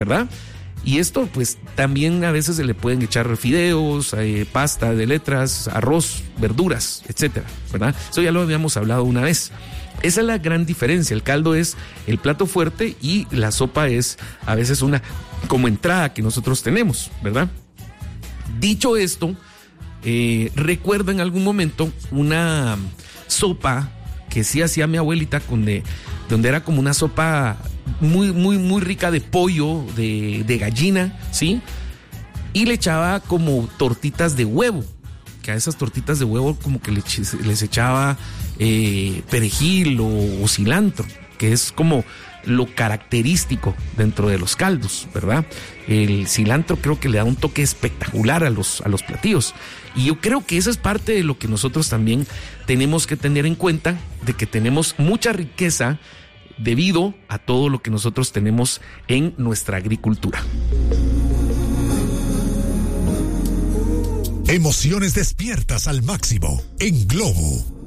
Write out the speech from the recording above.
¿verdad? Y esto pues también a veces se le pueden echar fideos, pasta de letras, arroz, verduras, etcétera, ¿verdad? Eso ya lo habíamos hablado una vez. Esa es la gran diferencia. El caldo es el plato fuerte y la sopa es a veces una como entrada que nosotros tenemos, ¿verdad? Dicho esto, recuerdo en algún momento una sopa que sí hacía mi abuelita donde era como una sopa muy rica de pollo, de gallina, ¿sí? Y le echaba como tortitas de huevo, que a esas tortitas de huevo como que les echaba perejil o cilantro, que es como lo característico dentro de los caldos, ¿verdad? El cilantro creo que le da un toque espectacular a los platillos. Y yo creo que esa es parte de lo que nosotros también tenemos que tener en cuenta, de que tenemos mucha riqueza debido a todo lo que nosotros tenemos en nuestra agricultura. Emociones despiertas al máximo en Globo